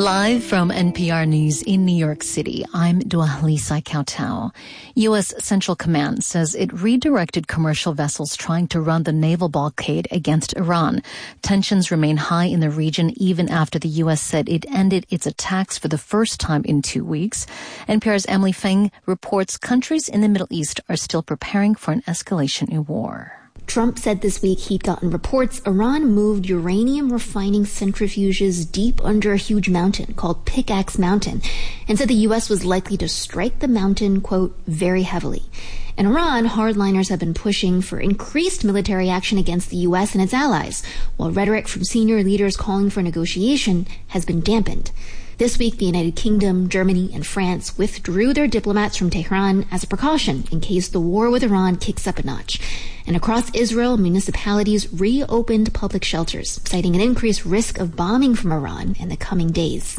Live from NPR News in New York City, I'm Dua Lisa Kautau. U.S. Central Command says it redirected commercial vessels trying to run the naval blockade against Iran. Tensions remain high in the region even after the U.S. said it ended its attacks for the first time in 2 weeks. NPR's Emily Feng reports countries in the Middle East are still preparing for an escalation in war. Trump said this week he'd gotten reports Iran moved uranium refining centrifuges deep under a huge mountain called Pickaxe Mountain, and said the U.S. was likely to strike the mountain, quote, very heavily. In Iran, hardliners have been pushing for increased military action against the U.S. and its allies, while rhetoric from senior leaders calling for negotiation has been dampened. This week, the United Kingdom, Germany, and France withdrew their diplomats from Tehran as a precaution in case the war with Iran kicks up a notch. And across Israel, municipalities reopened public shelters, citing an increased risk of bombing from Iran in the coming days.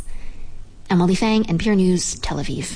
Emily Fang, NPR News, Tel Aviv.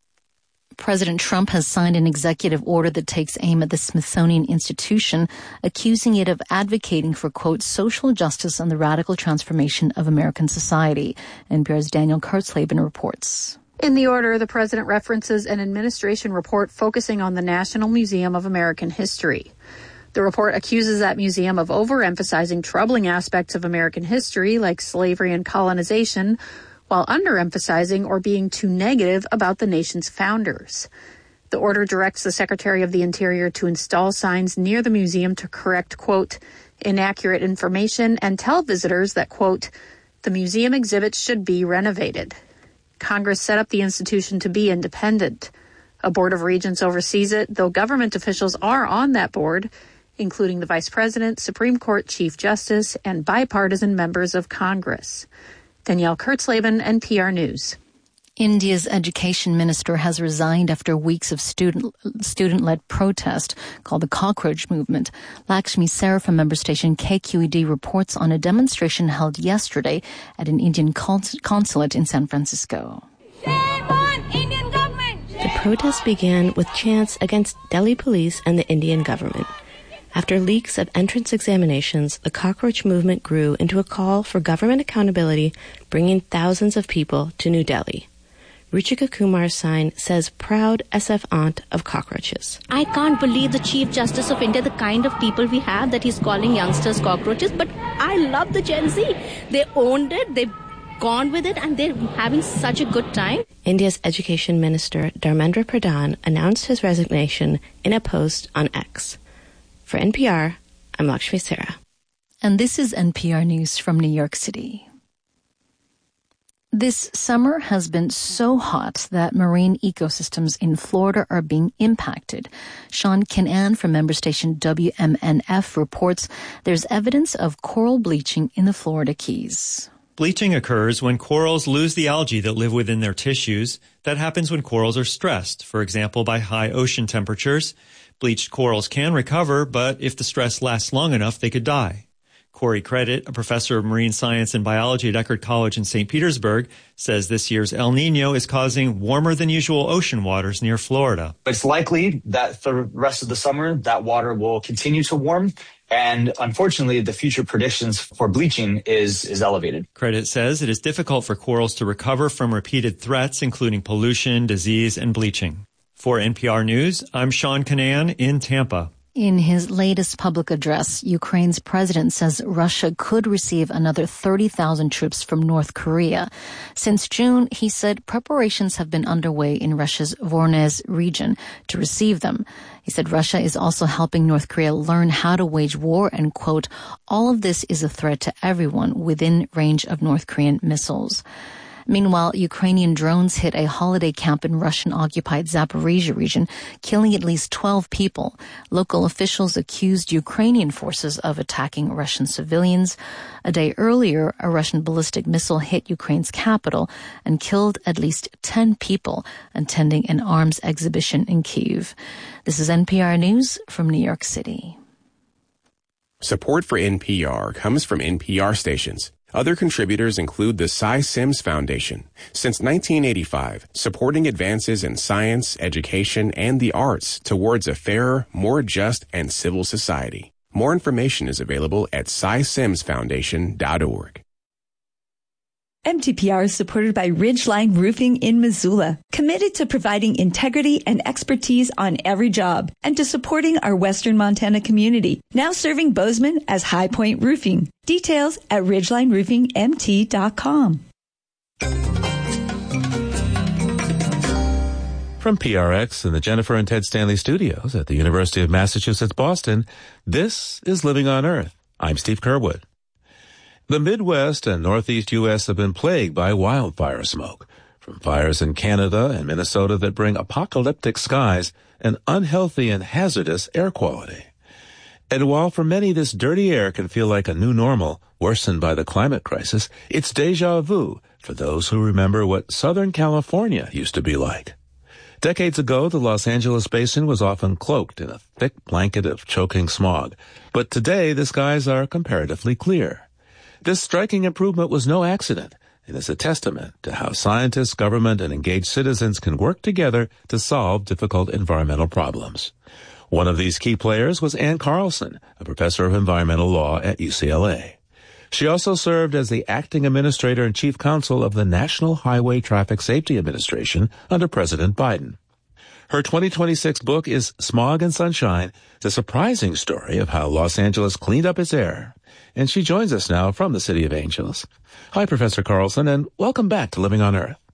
President Trump has signed an executive order that takes aim at the Smithsonian Institution, accusing it of advocating for, quote, social justice and the radical transformation of American society. NPR's Daniel Kurtzleben reports. In the order, the president references an administration report focusing on the National Museum of American History. The report accuses that museum of overemphasizing troubling aspects of American history, like slavery and colonization, while underemphasizing or being too negative about the nation's founders. The order directs the Secretary of the Interior to install signs near the museum to correct, quote, inaccurate information and tell visitors that, quote, the museum exhibits should be renovated. Congress set up the institution to be independent. A board of regents oversees it, though government officials are on that board, including the Vice President, Supreme Court Chief Justice, and bipartisan members of Congress. Danielle Kurtzleben, NPR News. India's education minister has resigned after weeks of student-led protest called the Cockroach Movement. Lakshmi Sarah from member station KQED reports on a demonstration held yesterday at an Indian consulate in San Francisco. Shame on Indian government! The protest began with chants against Delhi police and the Indian government. After leaks of entrance examinations, the Cockroach Movement grew into a call for government accountability, bringing thousands of people to New Delhi. Ruchika Kumar's sign says, proud SF aunt of cockroaches. I can't believe the Chief Justice of India, the kind of people we have, that he's calling youngsters cockroaches. But I love the Gen Z. They owned it, they've gone with it, and they're having such a good time. India's Education Minister Dharmendra Pradhan announced his resignation in a post on X. For NPR, I'm Lakshmi Sarah. And this is NPR News from New York City. This summer has been so hot that marine ecosystems in Florida are being impacted. Sean Kinane from member station WMNF reports there's evidence of coral bleaching in the Florida Keys. Bleaching occurs when corals lose the algae that live within their tissues. That happens when corals are stressed, for example, by high ocean temperatures. Bleached corals can recover, but if the stress lasts long enough, they could die. Corey Credit, a professor of marine science and biology at Eckerd College in St. Petersburg, says this year's El Nino is causing warmer than usual ocean waters near Florida. It's likely that the rest of the summer, that water will continue to warm. And unfortunately, the future predictions for bleaching is elevated. Credit says it is difficult for corals to recover from repeated threats, including pollution, disease, and bleaching. For NPR News, I'm Sean Kinane in Tampa. In his latest public address, Ukraine's president says Russia could receive another 30,000 troops from North Korea. Since June, he said preparations have been underway in Russia's Voronezh region to receive them. He said Russia is also helping North Korea learn how to wage war and, quote, all of this is a threat to everyone within range of North Korean missiles. Meanwhile, Ukrainian drones hit a holiday camp in Russian-occupied Zaporizhia region, killing at least 12 people. Local officials accused Ukrainian forces of attacking Russian civilians. A day earlier, a Russian ballistic missile hit Ukraine's capital and killed at least 10 people attending an arms exhibition in Kyiv. This is NPR News from New York City. Support for NPR comes from NPR stations. Other contributors include the Cy Sims Foundation. Since 1985, supporting advances in science, education, and the arts towards a fairer, more just, and civil society. More information is available at cysimsfoundation.org. MTPR is supported by Ridgeline Roofing in Missoula, committed to providing integrity and expertise on every job and to supporting our Western Montana community, now serving Bozeman as High Point Roofing. Details at ridgelineroofingmt.com. From PRX and the Jennifer and Ted Stanley studios at the University of Massachusetts, Boston, this is Living on Earth. I'm Steve Kerwood. The Midwest and Northeast U.S. have been plagued by wildfire smoke, from fires in Canada and Minnesota that bring apocalyptic skies and unhealthy and hazardous air quality. And while for many this dirty air can feel like a new normal, worsened by the climate crisis, it's déjà vu for those who remember what Southern California used to be like. Decades ago, the Los Angeles basin was often cloaked in a thick blanket of choking smog, but today the skies are comparatively clear. This striking improvement was no accident and is a testament to how scientists, government, and engaged citizens can work together to solve difficult environmental problems. One of these key players was Ann Carlson, a professor of environmental law at UCLA. She also served as the acting administrator and chief counsel of the National Highway Traffic Safety Administration under President Biden. Her 2026 book is Smog and Sunshine, the surprising story of how Los Angeles cleaned up its air. And she joins us now from the City of Angels. Hi, Professor Carlson, and welcome back to Living on Earth.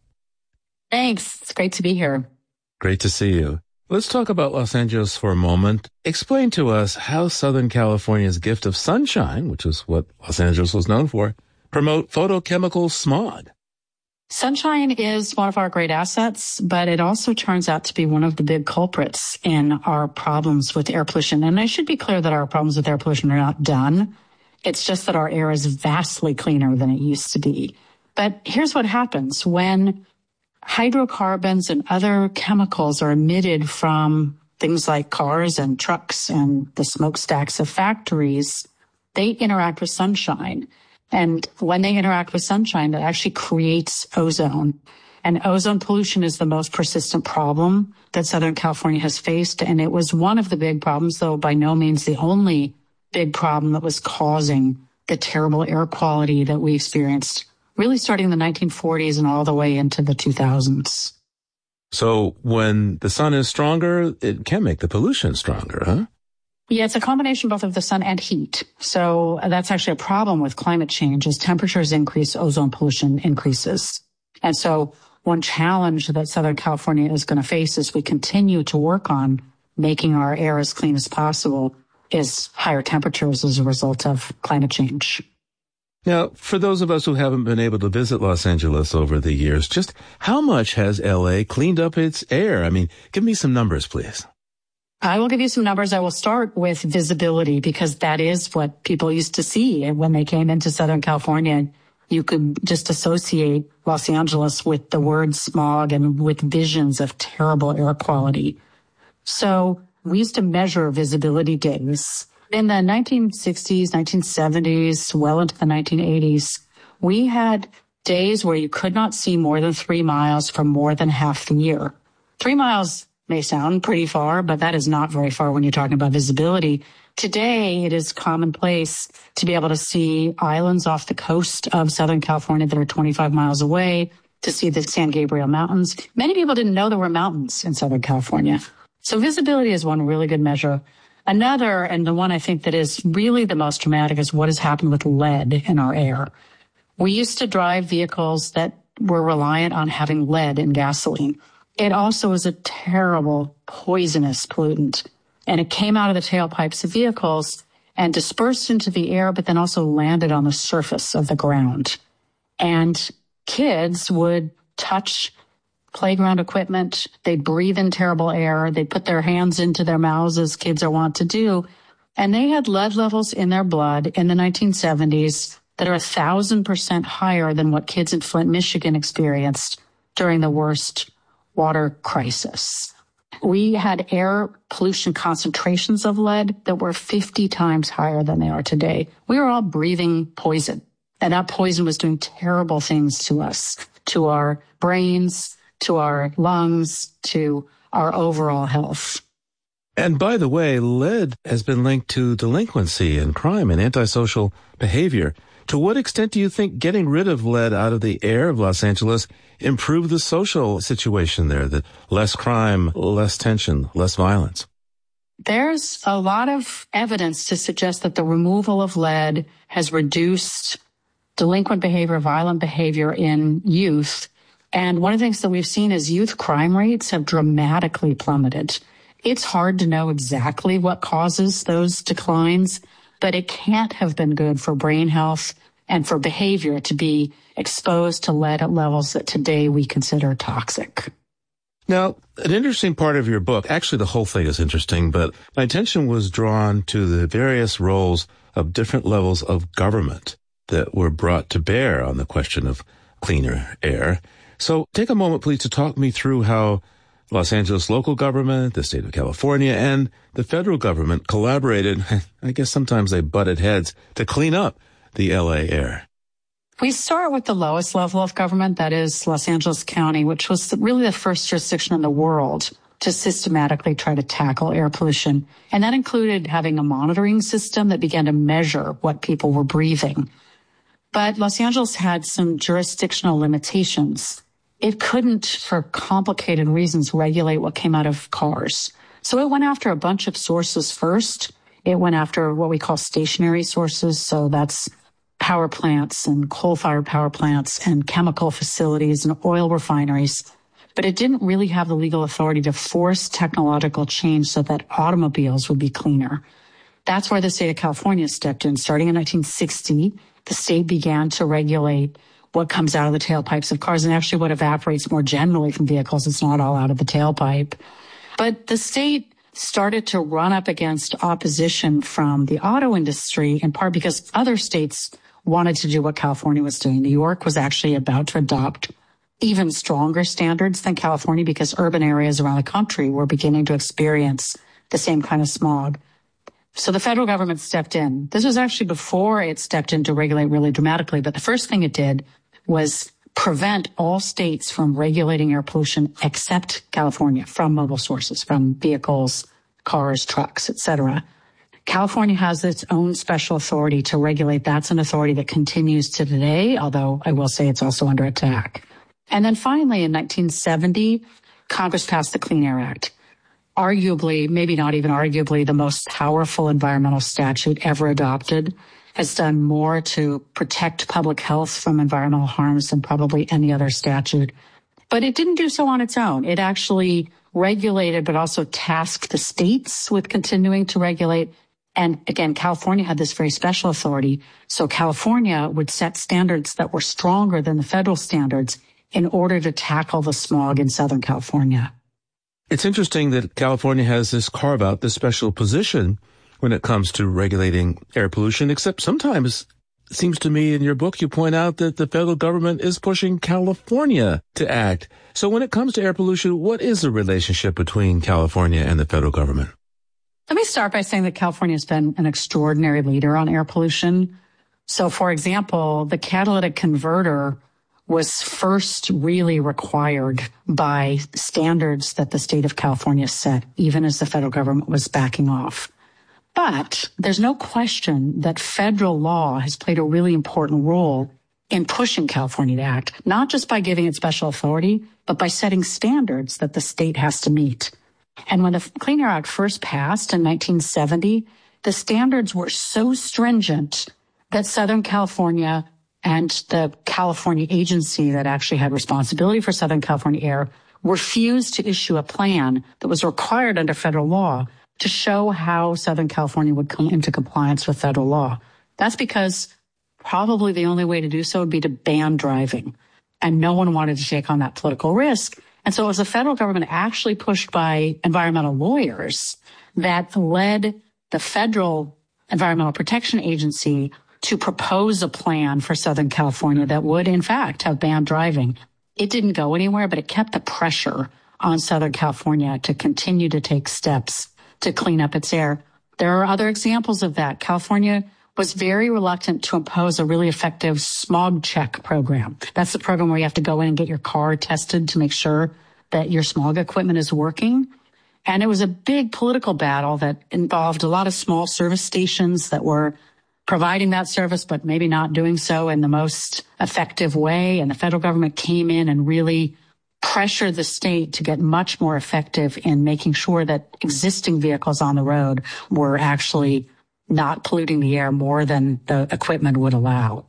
Thanks. It's great to be here. Great to see you. Let's talk about Los Angeles for a moment. Explain to us how Southern California's gift of sunshine, which is what Los Angeles was known for, promote photochemical smog. Sunshine is one of our great assets, but it also turns out to be one of the big culprits in our problems with air pollution. And I should be clear that our problems with air pollution are not done. It's just that our air is vastly cleaner than it used to be. But here's what happens when hydrocarbons and other chemicals are emitted from things like cars and trucks and the smokestacks of factories. They interact with sunshine. And when they interact with sunshine, that actually creates ozone. And ozone pollution is the most persistent problem that Southern California has faced. And it was one of the big problems, though by no means the only big problem that was causing the terrible air quality that we experienced, really starting in the 1940s and all the way into the 2000s. So when the sun is stronger, it can make the pollution stronger, huh? Yeah, it's a combination both of the sun and heat. So that's actually a problem with climate change. As temperatures increase, ozone pollution increases. And so one challenge that Southern California is going to face as we continue to work on making our air as clean as possible is higher temperatures as a result of climate change. Now, for those of us who haven't been able to visit Los Angeles over the years, just how much has LA cleaned up its air? I mean, give me some numbers, please. I will give you some numbers. I will start with visibility because that is what people used to see. And when they came into Southern California, you could just associate Los Angeles with the word smog and with visions of terrible air quality. So we used to measure visibility days. In the 1960s, 1970s, well into the 1980s, we had days where you could not see more than 3 miles for more than half the year. 3 miles may sound pretty far, but that is not very far when you're talking about visibility. Today, it is commonplace to be able to see islands off the coast of Southern California that are 25 miles away, to see the San Gabriel Mountains. Many people didn't know there were mountains in Southern California. So visibility is one really good measure. Another, and the one I think that is really the most dramatic, is what has happened with lead in our air. We used to drive vehicles that were reliant on having lead in gasoline. It also is a terrible, poisonous pollutant. And it came out of the tailpipes of vehicles and dispersed into the air, but then also landed on the surface of the ground. And kids would touch playground equipment. They'd breathe in terrible air. They'd put their hands into their mouths, as kids are wont to do. And they had lead levels in their blood in the 1970s that are 1,000% higher than what kids in Flint, Michigan experienced during the worst water crisis. We had air pollution concentrations of lead that were 50 times higher than they are today. We were all breathing poison, and that poison was doing terrible things to us, to our brains, to our lungs, to our overall health. And by the way, lead has been linked to delinquency and crime and antisocial behavior. To what extent do you think getting rid of lead out of the air of Los Angeles improved the social situation there? That less crime, less tension, less violence? There's a lot of evidence to suggest that the removal of lead has reduced delinquent behavior, violent behavior in youth. And one of the things that we've seen is youth crime rates have dramatically plummeted. It's hard to know exactly what causes those declines, but it can't have been good for brain health and for behavior to be exposed to lead at levels that today we consider toxic. Now, an interesting part of your book, actually the whole thing is interesting, but my attention was drawn to the various roles of different levels of government that were brought to bear on the question of cleaner air. So take a moment, please, to talk me through how Los Angeles local government, the state of California, and the federal government collaborated. I guess sometimes they butted heads to clean up the LA air. We start with the lowest level of government, that is Los Angeles County, which was really the first jurisdiction in the world to systematically try to tackle air pollution. And that included having a monitoring system that began to measure what people were breathing. But Los Angeles had some jurisdictional limitations. It couldn't, for complicated reasons, regulate what came out of cars. So it went after a bunch of sources first. It went after what we call stationary sources. So that's power plants and coal-fired power plants and chemical facilities and oil refineries. But it didn't really have the legal authority to force technological change so that automobiles would be cleaner. That's where the state of California stepped in. Starting in 1960, the state began to regulate what comes out of the tailpipes of cars and actually what evaporates more generally from vehicles. It's not all out of the tailpipe. But the state started to run up against opposition from the auto industry, in part because other states wanted to do what California was doing. New York was actually about to adopt even stronger standards than California because urban areas around the country were beginning to experience the same kind of smog. So the federal government stepped in. This was actually before it stepped in to regulate really dramatically, but the first thing it did was prevent all states from regulating air pollution except California from mobile sources, from vehicles, cars, trucks, etc. California has its own special authority to regulate. That's an authority that continues to today, although I will say it's also under attack. And then finally, in 1970, Congress passed the Clean Air Act. Arguably, maybe not even arguably, the most powerful environmental statute ever adopted, has done more to protect public health from environmental harms than probably any other statute. But it didn't do so on its own. It actually regulated, but also tasked the states with continuing to regulate. And again, California had this very special authority. So California would set standards that were stronger than the federal standards in order to tackle the smog in Southern California. It's interesting that California has this carve-out, this special position when it comes to regulating air pollution, except sometimes it seems to me in your book you point out that the federal government is pushing California to act. So when it comes to air pollution, what is the relationship between California and the federal government? Let me start by saying that California has been an extraordinary leader on air pollution. So, for example, the catalytic converter was first really required by standards that the state of California set, even as the federal government was backing off. But there's no question that federal law has played a really important role in pushing California to act, not just by giving it special authority, but by setting standards that the state has to meet. And when the Clean Air Act first passed in 1970, the standards were so stringent that Southern California and the California agency that actually had responsibility for Southern California air refused to issue a plan that was required under federal law to show how Southern California would come into compliance with federal law. That's because probably the only way to do so would be to ban driving. And no one wanted to take on that political risk. And so it was the federal government actually pushed by environmental lawyers that led the Federal Environmental Protection Agency to propose a plan for Southern California that would, in fact, have banned driving. It didn't go anywhere, but it kept the pressure on Southern California to continue to take steps to clean up its air. There are other examples of that. California was very reluctant to impose a really effective smog check program. That's the program where you have to go in and get your car tested to make sure that your smog equipment is working. And it was a big political battle that involved a lot of small service stations that were providing that service, but maybe not doing so in the most effective way. And the federal government came in and really pressured the state to get much more effective in making sure that existing vehicles on the road were actually not polluting the air more than the equipment would allow.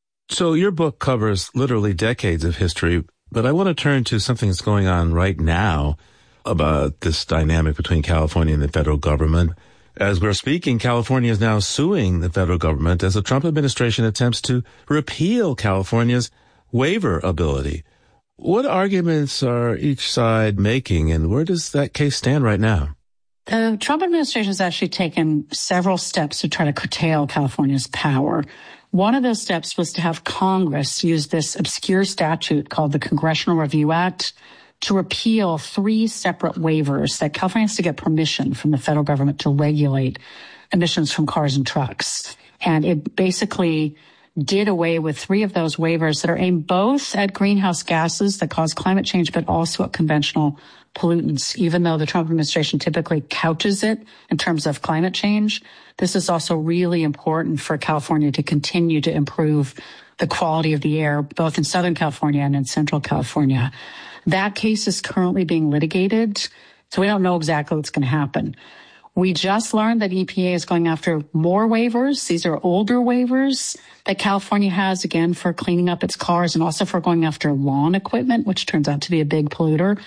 So your book covers literally decades of history, but I want to turn to something that's going on right now about this dynamic between California and the federal government. As we're speaking, California is now suing the federal government as the Trump administration attempts to repeal California's waiver ability. What arguments are each side making, and where does that case stand right now? The Trump administration has actually taken several steps to try to curtail California's power. One of those steps was to have Congress use this obscure statute called the Congressional Review Act to repeal 3 separate waivers that California has to get permission from the federal government to regulate emissions from cars and trucks. And it basically did away with 3 of those waivers that are aimed both at greenhouse gases that cause climate change, but also at conventional pollutants. Even though the Trump administration typically couches it in terms of climate change, this is also really important for California to continue to improve the quality of the air, both in Southern California and in Central California. That case is currently being litigated, so we don't know exactly what's going to happen. We just learned that EPA is going after more waivers. These are older waivers that California has, again, for cleaning up its cars and also for going after lawn equipment, which turns out to be a big polluter.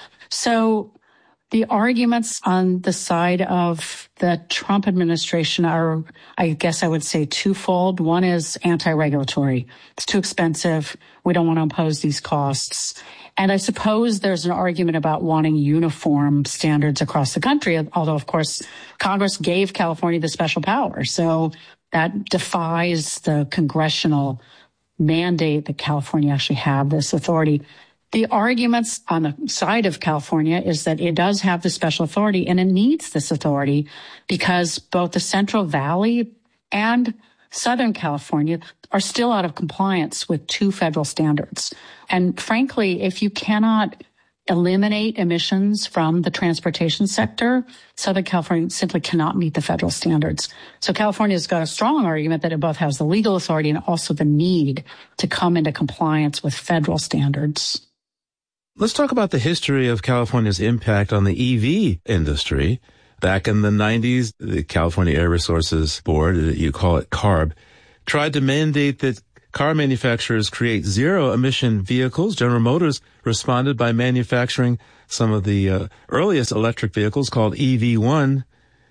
So the arguments on the side of the Trump administration are, I guess I would say, twofold. One is anti-regulatory. It's too expensive. We don't want to impose these costs. And I suppose there's an argument about wanting uniform standards across the country, although, of course, Congress gave California the special power. So that defies the congressional mandate that California actually have this authority. The arguments on the side of California is that it does have the special authority and it needs this authority because both the Central Valley and Southern California are still out of compliance with 2 federal standards. And frankly, if you cannot eliminate emissions from the transportation sector, Southern California simply cannot meet the federal standards. So California's got a strong argument that it both has the legal authority and also the need to come into compliance with federal standards. Let's talk about the history of California's impact on the EV industry. Back in the 90s, the California Air Resources Board, you call it CARB, tried to mandate that car manufacturers create zero-emission vehicles. General Motors responded by manufacturing some of the earliest electric vehicles called EV1.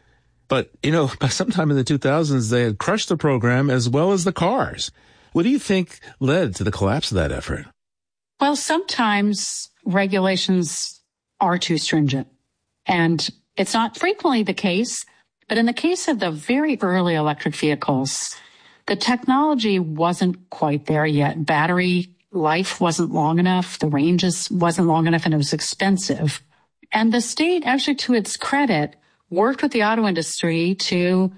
But, by sometime in the 2000s, they had crushed the program as well as the cars. What do you think led to the collapse of that effort? Well, sometimes regulations are too stringent, and it's not frequently the case, but in the case of the very early electric vehicles, the technology wasn't quite there yet. Battery life wasn't long enough, the ranges wasn't long enough, and it was expensive. And the state, actually to its credit, worked with the auto industry to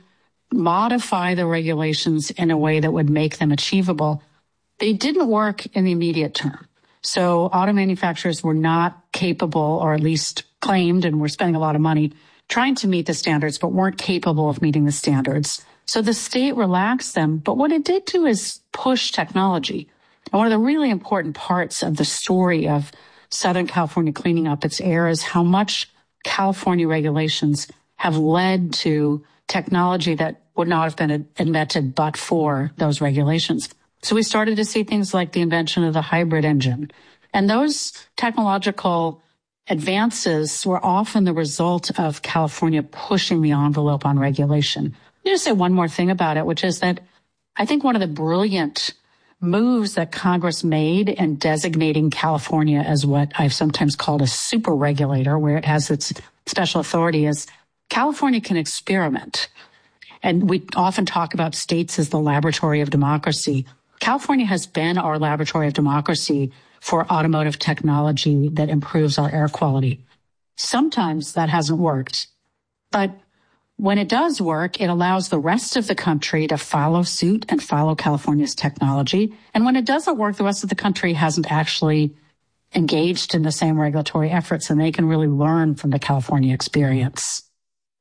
modify the regulations in a way that would make them achievable. They didn't work in the immediate term. So auto manufacturers were not capable, or at least claimed, and were spending a lot of money trying to meet the standards, but weren't capable of meeting the standards. So the state relaxed them. But what it did do is push technology. And one of the really important parts of the story of Southern California cleaning up its air is how much California regulations have led to technology that would not have been invented but for those regulations. So we started to see things like the invention of the hybrid engine. And those technological advances were often the result of California pushing the envelope on regulation. Let me just say one more thing about it, which is that I think one of the brilliant moves that Congress made in designating California as what I've sometimes called a super regulator, where it has its special authority, is California can experiment. And we often talk about states as the laboratory of democracy. California has been our laboratory of democracy for automotive technology that improves our air quality. Sometimes that hasn't worked, but when it does work, it allows the rest of the country to follow suit and follow California's technology. And when it doesn't work, the rest of the country hasn't actually engaged in the same regulatory efforts, and they can really learn from the California experience.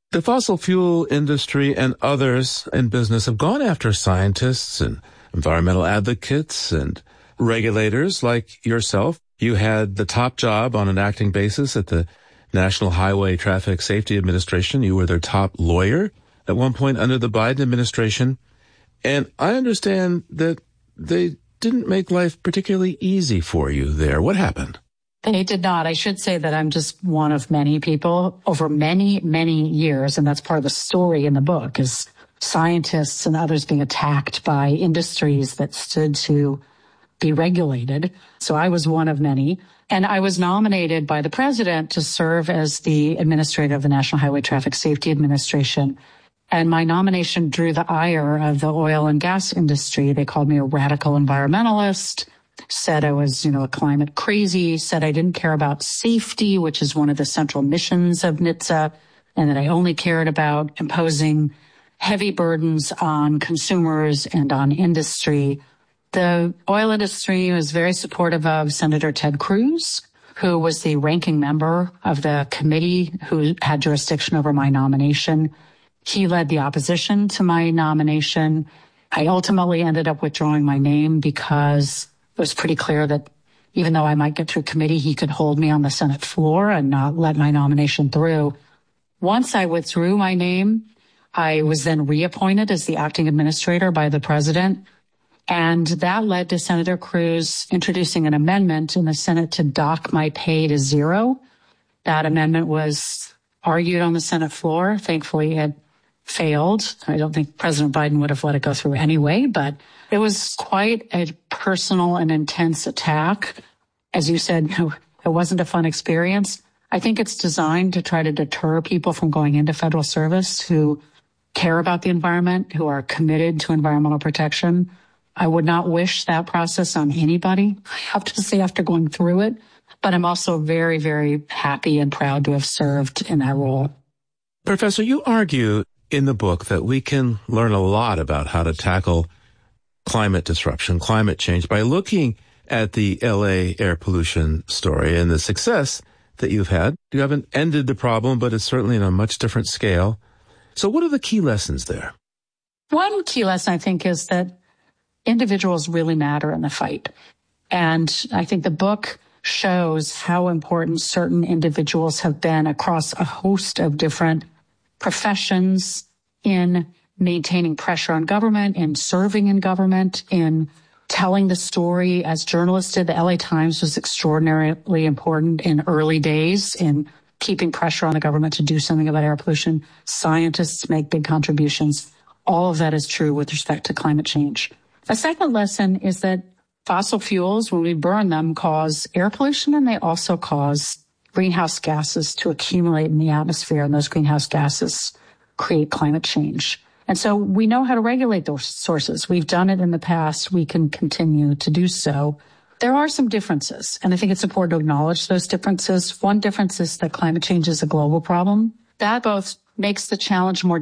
The fossil fuel industry and others in business have gone after scientists and environmental advocates and regulators like yourself. You had the top job on an acting basis at the National Highway Traffic Safety Administration. You were their top lawyer at one point under the Biden administration. And I understand that they didn't make life particularly easy for you there. What happened? They did not. I should say that I'm just one of many people over many, many years, and that's part of the story in the book, is scientists and others being attacked by industries that stood to be regulated. So I was one of many. And I was nominated by the president to serve as the administrator of the National Highway Traffic Safety Administration. And my nomination drew the ire of the oil and gas industry. They called me a radical environmentalist, said I was, a climate crazy, said I didn't care about safety, which is one of the central missions of NHTSA, and that I only cared about imposing heavy burdens on consumers and on industry. The oil industry was very supportive of Senator Ted Cruz, who was the ranking member of the committee who had jurisdiction over my nomination. He led the opposition to my nomination. I ultimately ended up withdrawing my name because it was pretty clear that even though I might get through committee, he could hold me on the Senate floor and not let my nomination through. Once I withdrew my name, I was then reappointed as the acting administrator by the president. And that led to Senator Cruz introducing an amendment in the Senate to dock my pay to zero. That amendment was argued on the Senate floor. Thankfully, it failed. I don't think President Biden would have let it go through anyway, but it was quite a personal and intense attack. As you said, it wasn't a fun experience. I think it's designed to try to deter people from going into federal service who care about the environment, who are committed to environmental protection. I would not wish that process on anybody, I have to say, after going through it. But I'm also very, very happy and proud to have served in that role. Professor, you argue in the book that we can learn a lot about how to tackle climate disruption, climate change, by looking at the LA air pollution story and the success that you've had. You haven't ended the problem, but it's certainly on a much different scale. So what are the key lessons there? One key lesson, I think, is that individuals really matter in the fight. And I think the book shows how important certain individuals have been across a host of different professions in maintaining pressure on government, in serving in government, in telling the story as journalists did. The LA Times was extraordinarily important in early days in keeping pressure on the government to do something about air pollution. Scientists make big contributions. All of that is true with respect to climate change. A second lesson is that fossil fuels, when we burn them, cause air pollution, and they also cause greenhouse gases to accumulate in the atmosphere, and those greenhouse gases create climate change. And so we know how to regulate those sources. We've done it in the past. We can continue to do so. There are some differences, and I think it's important to acknowledge those differences. One difference is that climate change is a global problem. That both makes the challenge more